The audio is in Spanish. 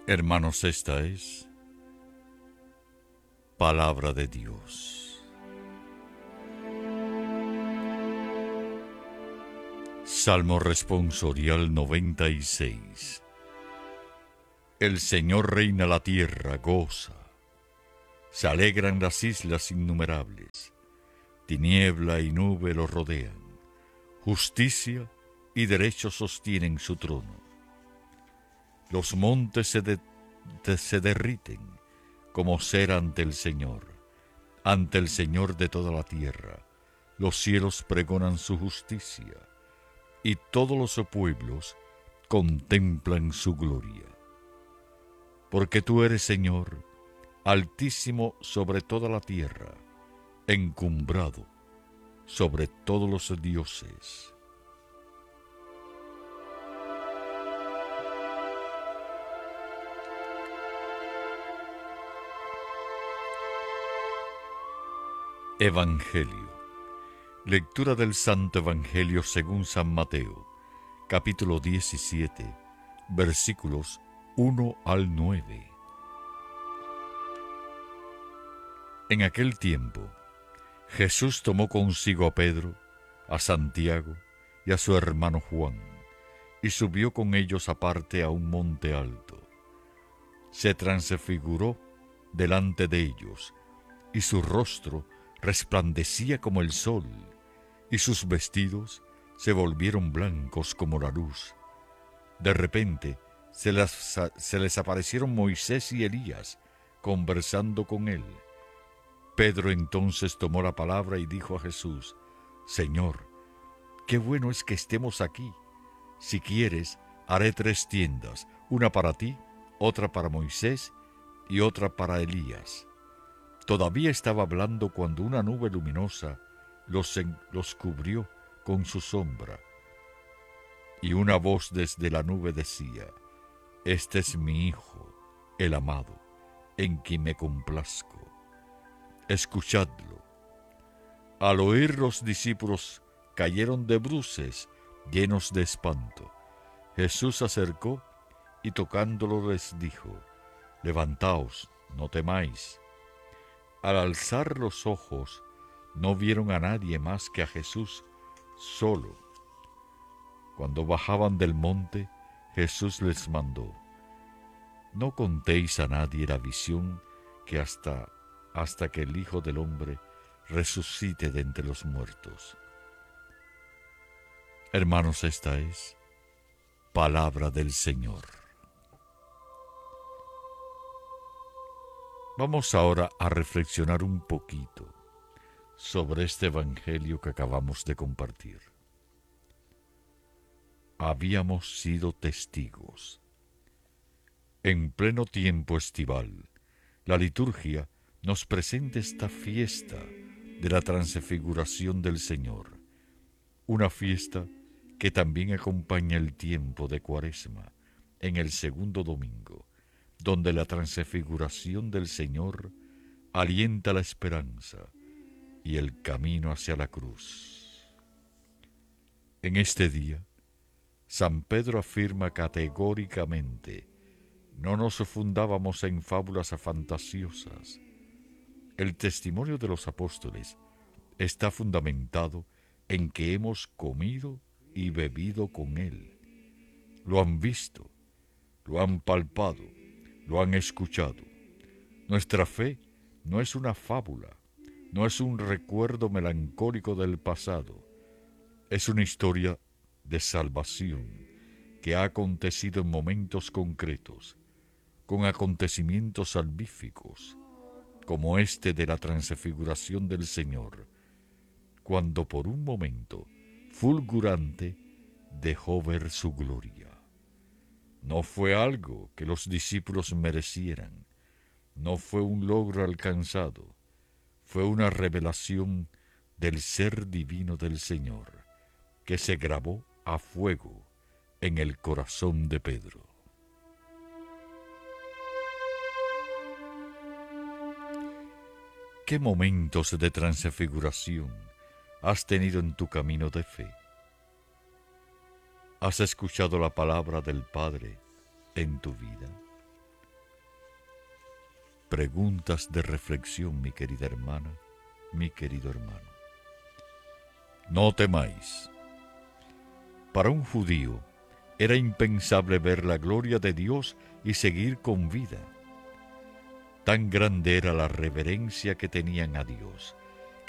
Hermanos, esta es palabra de Dios. Salmo responsorial 96. El Señor reina la tierra, goza. Se alegran las islas innumerables. Tiniebla y nube lo rodean. Justicia y derecho sostienen su trono. Los montes se derriten como cera ante el Señor de toda la tierra. Los cielos pregonan su justicia, y todos los pueblos contemplan su gloria. Porque tú eres, Señor, altísimo sobre toda la tierra, encumbrado sobre todos los dioses. Evangelio. Lectura del Santo Evangelio según San Mateo, capítulo 17, versículos 1 al 9. En aquel tiempo, Jesús tomó consigo a Pedro, a Santiago y a su hermano Juan, y subió con ellos aparte a un monte alto. Se transfiguró delante de ellos, y su rostro resplandecía como el sol, y sus vestidos se volvieron blancos como la luz. De repente se les aparecieron Moisés y Elías conversando con él. Pedro entonces tomó la palabra y dijo a Jesús: Señor, qué bueno es que estemos aquí. Si quieres, haré 3 tiendas, una para ti, otra para Moisés y otra para Elías. Todavía estaba hablando cuando una nube luminosa los cubrió con su sombra, y una voz desde la nube decía: Este es mi Hijo, el amado, en quien me complazco. Escuchadlo. Al oír, los discípulos cayeron de bruces, llenos de espanto. Jesús se acercó y tocándolo les dijo: Levantaos, no temáis. Al alzar los ojos, no vieron a nadie más que a Jesús solo. Cuando bajaban del monte, Jesús les mandó: No contéis a nadie la visión que hasta que el Hijo del Hombre resucite de entre los muertos. Hermanos, esta es palabra del Señor. Vamos ahora a reflexionar un poquito sobre este Evangelio que acabamos de compartir. Habíamos sido testigos. En pleno tiempo estival, la liturgia nos presenta esta fiesta de la transfiguración del Señor, una fiesta que también acompaña el tiempo de Cuaresma, en el segundo domingo, donde la transfiguración del Señor alienta la esperanza y el camino hacia la cruz. En este día, San Pedro afirma categóricamente: no nos fundábamos en fábulas fantasiosas. El testimonio de los apóstoles está fundamentado en que hemos comido y bebido con Él. Lo han visto, lo han palpado, lo han escuchado. Nuestra fe no es una fábula, no es un recuerdo melancólico del pasado, es una historia de salvación que ha acontecido en momentos concretos, con acontecimientos salvíficos, como este de la transfiguración del Señor, cuando por un momento fulgurante dejó ver su gloria. No fue algo que los discípulos merecieran, no fue un logro alcanzado, fue una revelación del ser divino del Señor, que se grabó a fuego en el corazón de Pedro. ¿Qué momentos de transfiguración has tenido en tu camino de fe? ¿Has escuchado la palabra del Padre en tu vida? preguntas de reflexión, mi querida hermana, mi querido hermano. No temáis. Para un judío era impensable ver la gloria de Dios y seguir con vida. Tan grande era la reverencia que tenían a Dios,